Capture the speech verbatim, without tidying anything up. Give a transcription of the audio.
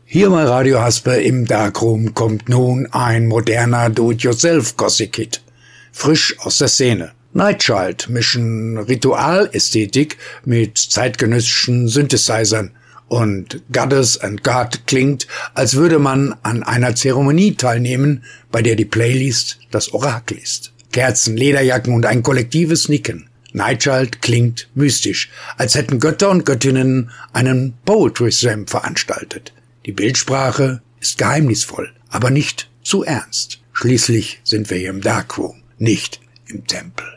Hier bei Radio Hasper im Darkroom kommt nun ein moderner Do-it-yourself-Gothic-Hit. Frisch aus der Szene. Nightchild mischen Ritualästhetik mit zeitgenössischen Synthesizern und Goddess and God klingt, als würde man an einer Zeremonie teilnehmen, bei der die Playlist das Orakel ist. Kerzen, Lederjacken und ein kollektives Nicken. Nightchild klingt mystisch, als hätten Götter und Göttinnen einen Poetry Slam veranstaltet. Die Bildsprache ist geheimnisvoll, aber nicht zu ernst. Schließlich sind wir hier im Darkroom, nicht im Tempel.